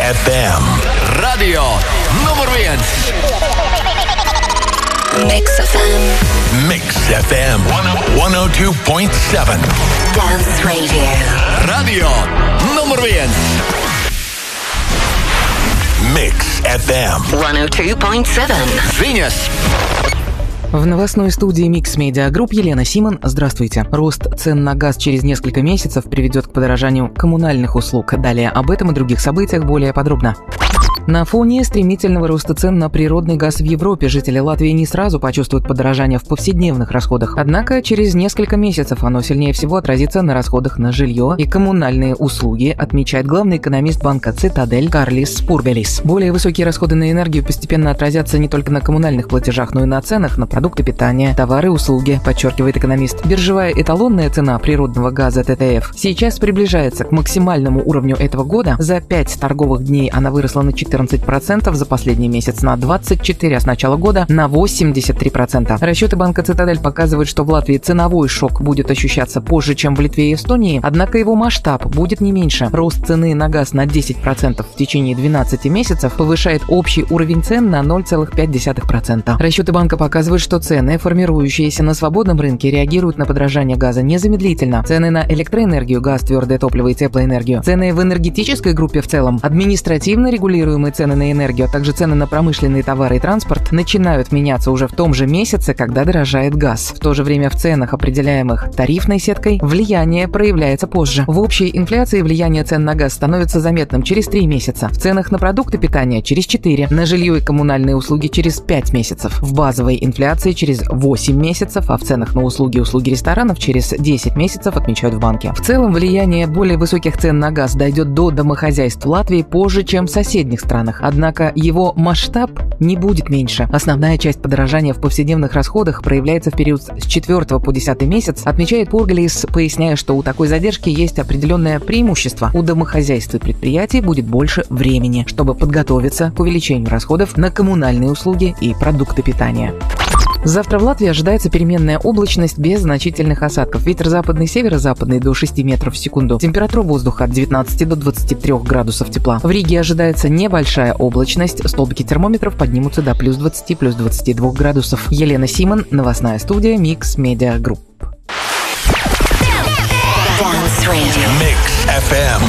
FM. Radio nummer 1. Mix FM. Mix FM 102.7. Dance Radio. Radio nummer 1. Mix FM 102.7. Venus. В новостной студии Mix Media Group Елена Симон. Здравствуйте. Рост цен на газ через несколько месяцев приведет к подорожанию коммунальных услуг. Далее об этом и других событиях более подробно. На фоне стремительного роста цен на природный газ в Европе жители Латвии не сразу почувствуют подорожание в повседневных расходах. Однако через несколько месяцев оно сильнее всего отразится на расходах на жилье и коммунальные услуги, отмечает главный экономист банка «Цитадель» Карлис Пурбелис. Более высокие расходы на энергию постепенно отразятся не только на коммунальных платежах, но и на ценах на продукты питания, товары и услуги, подчеркивает экономист. Биржевая эталонная цена природного газа ТТФ сейчас приближается к максимальному уровню этого года. За 5 торговых дней она выросла на 14%, за последний месяц на 24%, а с начала года на 83%. Расчеты банка «Цитадель» показывают, что в Латвии ценовой шок будет ощущаться позже, чем в Литве и Эстонии, однако его масштаб будет не меньше. Рост цены на газ на 10% в течение 12 месяцев повышает общий уровень цен на 0,5%. Расчеты банка показывают, что цены, формирующиеся на свободном рынке, реагируют на подорожание газа незамедлительно. Цены на электроэнергию, газ, твердое топливо и теплоэнергию, цены в энергетической группе в целом, административно регулируемые цены на энергию, а также цены на промышленные товары и транспорт начинают меняться уже в том же месяце, когда дорожает газ. В то же время в ценах, определяемых тарифной сеткой, влияние проявляется позже. В общей инфляции влияние цен на газ становится заметным через 3 месяца, в ценах на продукты питания через 4, на жилье и коммунальные услуги через 5 месяцев, в базовой инфляции через 8 месяцев, а в ценах на услуги ресторанов через 10 месяцев, отмечают в банке. В целом, влияние более высоких цен на газ дойдет до домохозяйств Латвии позже, чем в соседних странах. Однако его масштаб не будет меньше. Основная часть подорожания в повседневных расходах проявляется в период с 4 по 10 месяц, отмечает Пургалис, поясняя, что у такой задержки есть определенное преимущество. У домохозяйств и предприятий будет больше времени, чтобы подготовиться к увеличению расходов на коммунальные услуги и продукты питания. Завтра в Латвии ожидается переменная облачность без значительных осадков. Ветер западный, северо-западный до 6 метров в секунду. Температура воздуха от 19 до 23 градусов тепла. В Риге ожидается небольшая облачность. Столбики термометров поднимутся до плюс 20, плюс 22 градусов. Елена Симон, новостная студия Mix Media Group. Dance Radio. Mix FM